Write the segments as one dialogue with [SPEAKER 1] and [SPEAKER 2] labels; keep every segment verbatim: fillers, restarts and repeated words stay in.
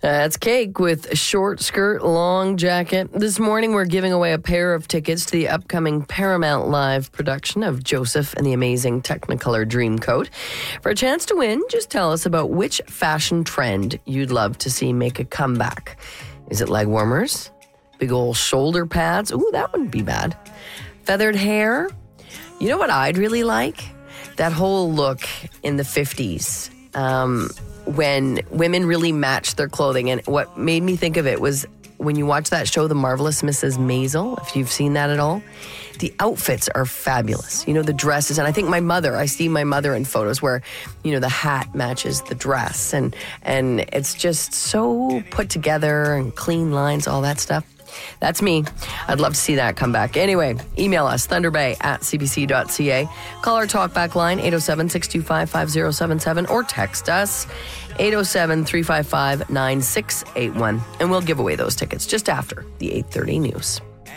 [SPEAKER 1] That's Cake with a short skirt, long jacket. This morning, we're giving away a pair of tickets to the upcoming Paramount Live production of Joseph and the Amazing Technicolor Dreamcoat. For a chance to win, just tell us about which fashion trend you'd love to see make a comeback. Is it leg warmers? Big old shoulder pads? Ooh, that wouldn't be bad. Feathered hair? You know what I'd really like? That whole look in the fifties. Um... when women really matched their clothing. And what made me think of it was when you watch that show, The Marvelous Missus Maisel, if you've seen that at all, the outfits are fabulous. You know, the dresses. And I think my mother, I see my mother in photos where, you know, the hat matches the dress. And, and it's just so put together and clean lines, all that stuff. That's me. I'd love to see that come back. Anyway, email us, thunderbay at c b c dot c a. Call our talkback line, eight oh seven, six two five, five oh seven seven, or text us, eight oh seven, three five five, nine six eight one. And we'll give away those tickets just after the eight thirty news.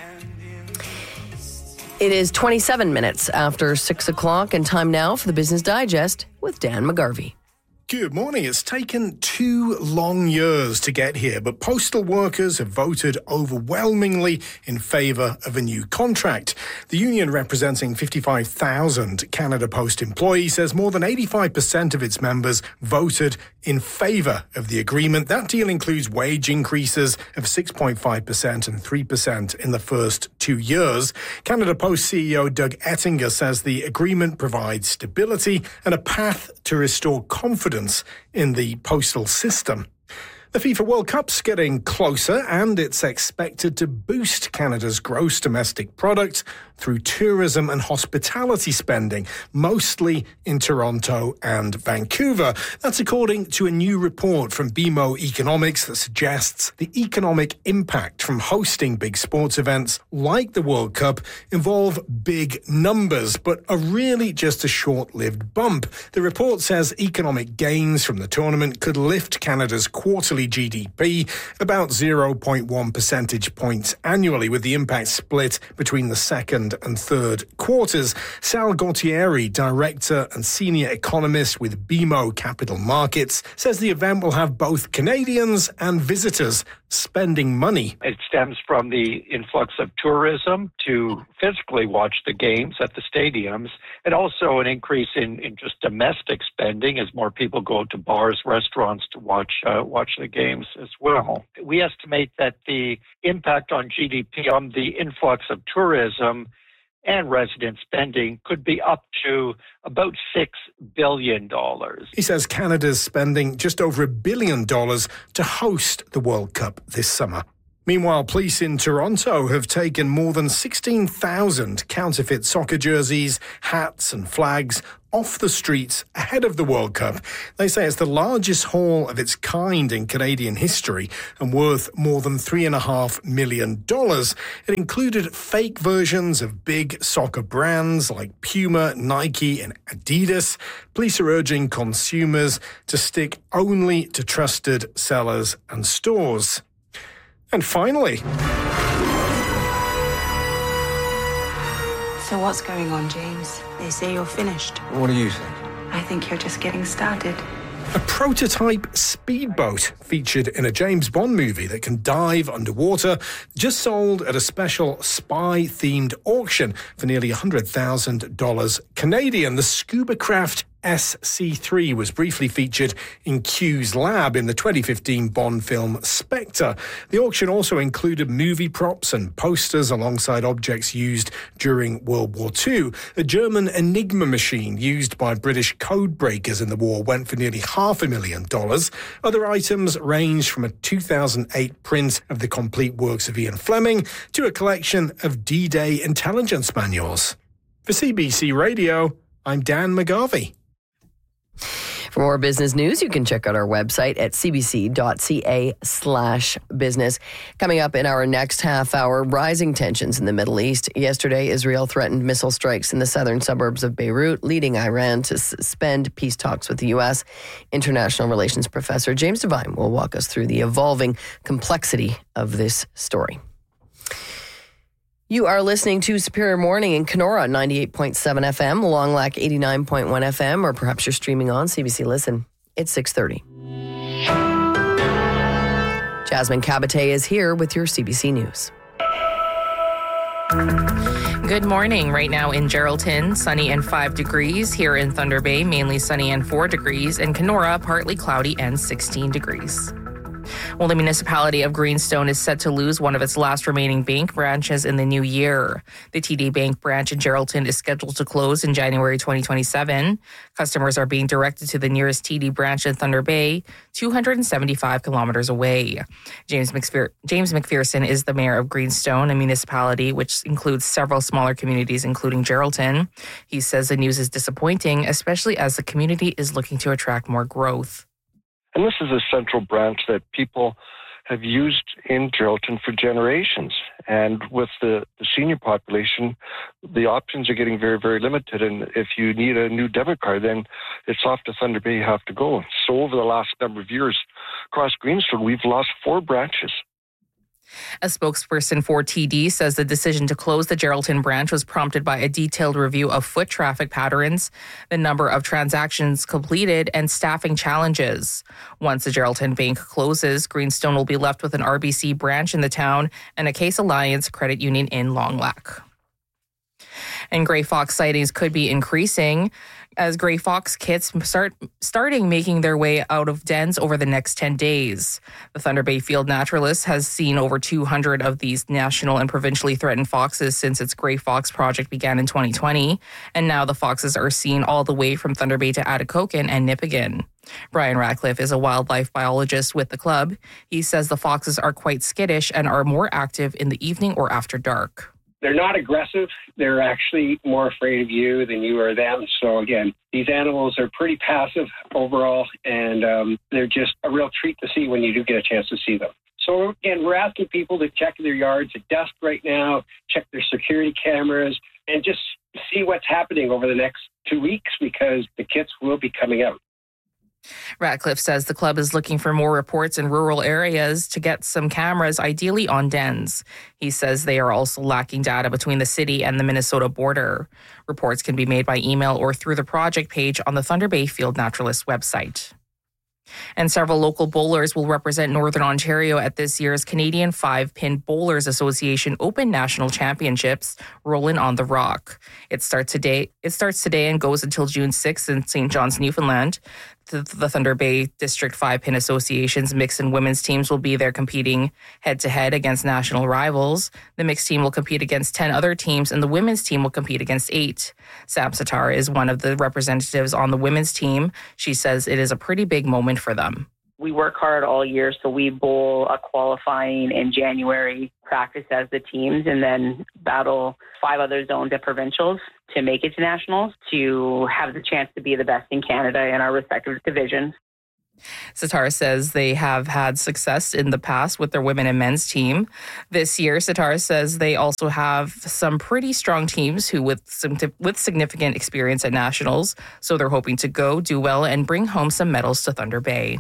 [SPEAKER 1] It is twenty-seven minutes after six o'clock, and time now for the Business Digest with Dan McGarvey.
[SPEAKER 2] Good morning. It's taken two long years to get here, but postal workers have voted overwhelmingly in favour of a new contract. The union, representing fifty-five thousand Canada Post employees, says more than eighty-five percent of its members voted in favour of the agreement. That deal includes wage increases of six point five percent and three percent in the first two years. Canada Post C E O Doug Ettinger says the agreement provides stability and a path to restore confidence in the postal system. The FIFA World Cup's getting closer, and it's expected to boost Canada's gross domestic product through tourism and hospitality spending, mostly in Toronto and Vancouver. That's according to a new report from B M O Economics that suggests the economic impact from hosting big sports events like the World Cup involve big numbers, but are really just a short-lived bump. The report says economic gains from the tournament could lift Canada's quarterly G D P about zero point one percentage points annually, with the impact split between the second and third quarters. Sal Gautieri, director and senior economist with B M O Capital Markets, says the event will have both Canadians and visitors spending money.
[SPEAKER 3] It stems from the influx of tourism to physically watch the games at the stadiums, and also an increase in, in just domestic spending as more people go to bars, restaurants to watch uh, watch the games as well. We estimate that the impact on G D P on the influx of tourism and resident spending could be up to about six billion dollars.
[SPEAKER 2] He says Canada's spending just over a billion dollars to host the World Cup this summer. Meanwhile, police in Toronto have taken more than sixteen thousand counterfeit soccer jerseys, hats and flags off the streets ahead of the World Cup. They say it's the largest haul of its kind in Canadian history and worth more than three point five million dollars. It included fake versions of big soccer brands like Puma, Nike and Adidas. Police are urging consumers to stick only to trusted sellers and stores. And finally...
[SPEAKER 4] So what's going on, James? They say you're finished.
[SPEAKER 5] What do you think?
[SPEAKER 4] I think you're just getting started.
[SPEAKER 2] A prototype speedboat featured in a James Bond movie that can dive underwater just sold at a special spy-themed auction for nearly one hundred thousand dollars Canadian. The scuba craft S C three was briefly featured in Q's lab in the twenty fifteen Bond film Spectre. The auction also included movie props and posters alongside objects used during World War Two. A German Enigma machine used by British code breakers in the war went for nearly half a million dollars. Other items range from a two thousand eight print of the complete works of Ian Fleming to a collection of D-Day intelligence manuals. For C B C Radio, I'm Dan McGarvey.
[SPEAKER 1] For more business news, you can check out our website at cbc.ca slash business. Coming up in our next half hour, rising tensions in the Middle East. Yesterday, Israel threatened missile strikes in the southern suburbs of Beirut, leading Iran to suspend peace talks with the U S. International relations professor James Devine will walk us through the evolving complexity of this story. You are listening to Superior Morning in Kenora, ninety-eight point seven F M, Long Lac eighty-nine point one F M, or perhaps you're streaming on C B C Listen. It's six thirty. Jasmine Cabate is here with your C B C News.
[SPEAKER 5] Good morning. Right now in Geraldton, sunny and five degrees. Here in Thunder Bay, mainly sunny and four degrees. In Kenora, partly cloudy and sixteen degrees. Well, the municipality of Greenstone is set to lose one of its last remaining bank branches in the new year. The T D Bank branch in Geraldton is scheduled to close in January twenty twenty-seven. Customers are being directed to the nearest T D branch in Thunder Bay, two hundred seventy-five kilometers away. James, McPher- James McPherson is the mayor of Greenstone, a municipality which includes several smaller communities, including Geraldton. He says the news is disappointing, especially as the community is looking to attract more growth.
[SPEAKER 6] And this is a central branch that people have used in Geraldton for generations. And with the, the senior population, the options are getting very, very limited. And if you need a new debit card, then it's off to Thunder Bay you have to go. So over the last number of years, across Greenstone, we've lost four branches.
[SPEAKER 5] A spokesperson for T D says the decision to close the Geraldton branch was prompted by a detailed review of foot traffic patterns, the number of transactions completed, and staffing challenges. Once the Geraldton Bank closes, Greenstone will be left with an R B C branch in the town and a Case Alliance credit union in Long Lac. And gray fox sightings could be increasing as gray fox kits start starting making their way out of dens over the next ten days. The Thunder Bay Field Naturalist has seen over two hundred of these national and provincially threatened foxes since its Gray Fox project began in twenty twenty, and now the foxes are seen all the way from Thunder Bay to Atikokan and Nipigon. Brian Ratcliffe is a wildlife biologist with the club. He says the foxes are quite skittish and are more active in the evening or after dark.
[SPEAKER 7] They're not aggressive. They're actually more afraid of you than you are them. So again, these animals are pretty passive overall, and um, they're just a real treat to see when you do get a chance to see them. So again, we're asking people to check their yards at dusk right now, check their security cameras, and just see what's happening over the next two weeks because the kits will be coming out.
[SPEAKER 5] Ratcliffe says the club is looking for more reports in rural areas to get some cameras, ideally on dens. He says they are also lacking data between the city and the Minnesota border. Reports can be made by email or through the project page on the Thunder Bay Field Naturalist website. And several local bowlers will represent Northern Ontario at this year's Canadian Five-Pin Bowlers Association Open National Championships, Rollin' on the Rock. It starts today. It starts today and goes until June sixth in Saint John's, Newfoundland. The, the Thunder Bay District Five-Pin Association's mixed and women's teams will be there competing head-to-head against national rivals. The mixed team will compete against ten other teams, and the women's team will compete against eight. Sam Sitar is one of the representatives on the women's team. She says it is a pretty big moment for them.
[SPEAKER 8] We work hard all year, so we bowl a qualifying in January, practice as the teams, and then battle five other zones at provincials to make it to nationals, to have the chance to be the best in Canada in our respective divisions.
[SPEAKER 5] Sitar says they have had success in the past with their women and men's team. This year, Sitar says they also have some pretty strong teams who with some with significant experience at nationals, so they're hoping to go, do well, and bring home some medals to Thunder Bay.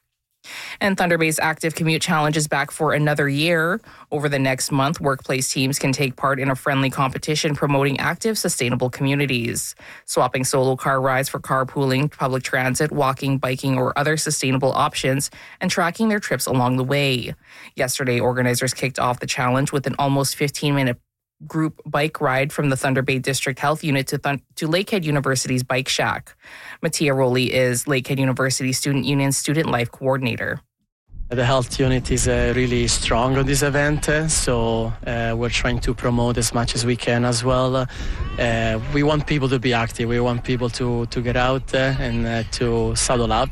[SPEAKER 5] And Thunder Bay's Active Commute Challenge is back for another year. Over the next month, workplace teams can take part in a friendly competition promoting active, sustainable communities. Swapping solo car rides for carpooling, public transit, walking, biking, or other sustainable options, and tracking their trips along the way. Yesterday, organizers kicked off the challenge with an almost fifteen-minute group bike ride from the Thunder Bay District Health Unit to, Thun- to Lakehead University's Bike Shack. Mattia Rowley is Lakehead University Student Union's Student Life Coordinator.
[SPEAKER 9] The health unit is uh, really strong on this event, uh, so uh, we're trying to promote as much as we can as well. Uh, we want people to be active. We want people to, to get out uh, and uh, to saddle up.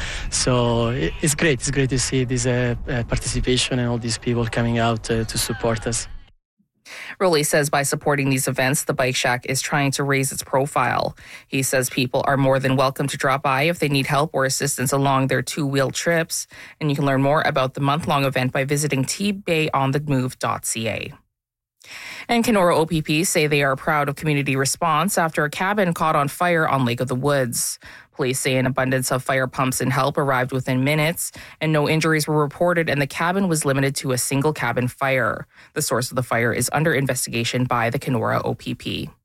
[SPEAKER 9] So it, it's great. It's great to see this uh, uh, participation and all these people coming out uh, to support us.
[SPEAKER 5] Rowley says by supporting these events, the Bike Shack is trying to raise its profile. He says people are more than welcome to drop by if they need help or assistance along their two-wheel trips. And you can learn more about the month-long event by visiting t bay on the move dot c a. And Kenora O P P say they are proud of community response after a cabin caught on fire on Lake of the Woods. Police say an abundance of fire pumps and help arrived within minutes, and no injuries were reported, and the cabin was limited to a single cabin fire. The source of the fire is under investigation by the Kenora O P P.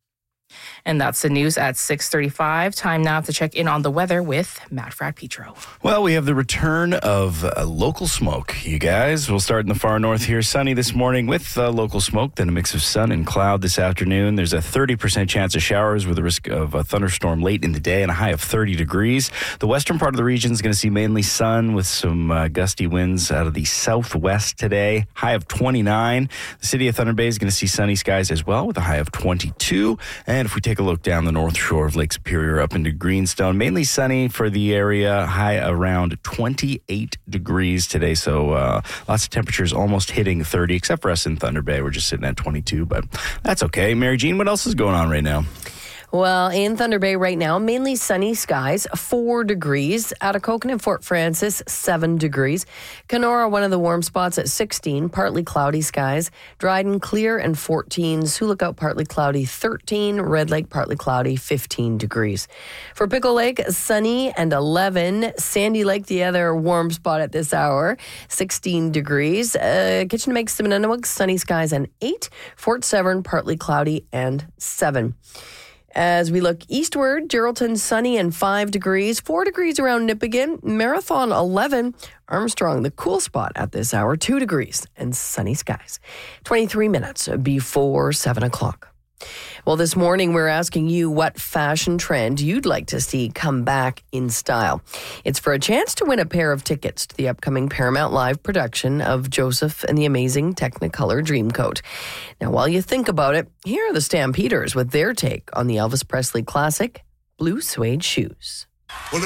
[SPEAKER 5] And that's the news at six thirty-five. Time now to check in on the weather with Matt Fratt-Petro.
[SPEAKER 10] Well, we have the return of uh, local smoke, you guys. We'll start in the far north here. Sunny this morning with uh, local smoke, then a mix of sun and cloud this afternoon. There's a thirty percent chance of showers with a risk of a thunderstorm late in the day and a high of thirty degrees. The western part of the region is going to see mainly sun with some uh, gusty winds out of the southwest today. High of twenty-nine. The city of Thunder Bay is going to see sunny skies as well with a high of twenty-two. And if we take a look down the north shore of Lake Superior up into Greenstone, mainly sunny for the area, high around twenty-eight degrees today. So uh, lots of temperatures almost hitting thirty, except for us in Thunder Bay. We're just sitting at twenty-two, but that's okay. Mary Jean, what else is going on right now?
[SPEAKER 1] Well, in Thunder Bay right now, mainly sunny skies, four degrees. Atikokan and Fort Frances, seven degrees. Kenora, one of the warm spots at sixteen, partly cloudy skies. Dryden, clear and fourteen. Sioux Lookout, partly cloudy, thirteen. Red Lake, partly cloudy, fifteen degrees. For Pickle Lake, sunny and eleven. Sandy Lake, the other warm spot at this hour, sixteen degrees. Uh, Kitchenamake, Simonunawag, sunny skies and eight. Fort Severn, partly cloudy and seven. As we look eastward, Geraldton sunny and five degrees, four degrees around Nipigon, Marathon eleven, Armstrong the cool spot at this hour, two degrees and sunny skies. twenty-three minutes before seven o'clock. Well, this morning we're asking you what fashion trend you'd like to see come back in style. It's for a chance to win a pair of tickets to the upcoming Paramount Live production of Joseph and the Amazing Technicolor Dreamcoat. Now, while you think about it, here are the Stampeders with their take on the Elvis Presley classic, Blue Suede Shoes.
[SPEAKER 11] Well,